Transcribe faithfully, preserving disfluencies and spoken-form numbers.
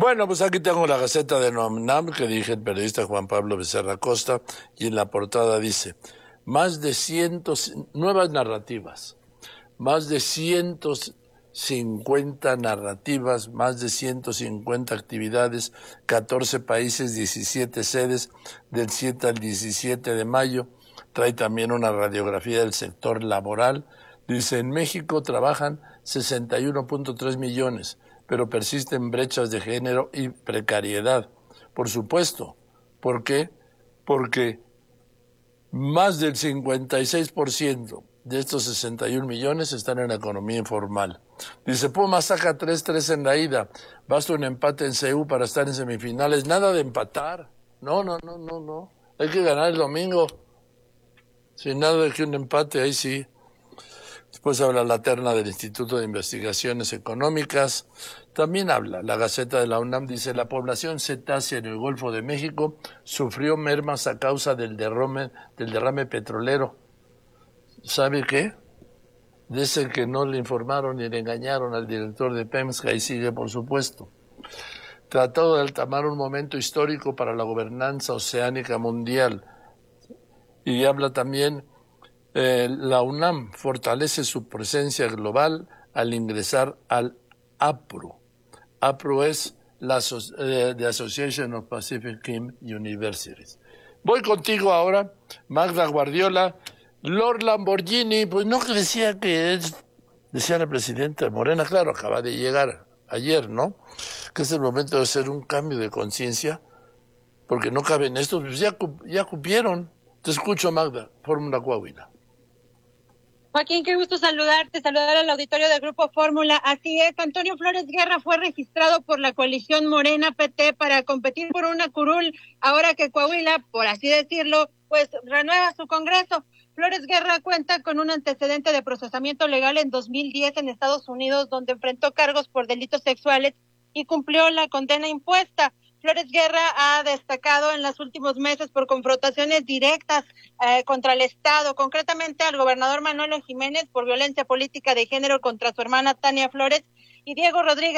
Bueno, pues aquí tengo la Gaceta de la UNAM que dirige el periodista Juan Pablo Becerra Costa y en la portada dice, más de cientos, nuevas narrativas, más de cientos cincuenta narrativas, más de ciento cincuenta actividades, catorce países, diecisiete sedes, del siete al diecisiete de mayo. Trae también una radiografía del sector laboral. Dice, en México trabajan sesenta y uno punto tres millones, pero persisten brechas de género y precariedad. Por supuesto. ¿Por qué? Porque más del cincuenta y seis por ciento de estos sesenta y un millones están en la economía informal. Dice, Pumas saca tres tres en la ida. Basta un empate en C E U para estar en semifinales. Nada de empatar. No, no, no, no, no. Hay que ganar el domingo. Sin nada de que un empate, ahí sí. Después habla la terna del Instituto de Investigaciones Económicas. También habla la Gaceta de la UNAM, dice, la población cetácea en el Golfo de México sufrió mermas a causa del derrame, del derrame petrolero. ¿Sabe qué? De ese que no le informaron ni le engañaron al director de Pemex, que ahí sigue, por supuesto. Tratado de altamar un momento histórico para la gobernanza oceánica mundial. Y habla también, eh, la UNAM fortalece su presencia global al ingresar al APRU. APRU es la eh, The Association of Pacific Rim Universities. Voy contigo ahora, Magda Guardiola. Lord Lamborghini, pues no que decía que es, decía la presidenta Morena, claro, acaba de llegar ayer, ¿no? Que es el momento de hacer un cambio de conciencia, porque no caben estos, pues ya, ya cupieron. Te escucho, Magda, Fórmula Coahuila. Joaquín, qué gusto saludarte, saludar al auditorio del Grupo Fórmula. Así es, Antonio Flores Guerra fue registrado por la coalición Morena P T para competir por una curul, ahora que Coahuila, por así decirlo, pues renueva su Congreso. Flores Guerra cuenta con un antecedente de procesamiento legal en dos mil diez en Estados Unidos, donde enfrentó cargos por delitos sexuales y cumplió la condena impuesta. Flores Guerra ha destacado en los últimos meses por confrontaciones directas eh, contra el Estado, concretamente al gobernador Manuel Jiménez por violencia política de género contra su hermana Tania Flores y Diego Rodríguez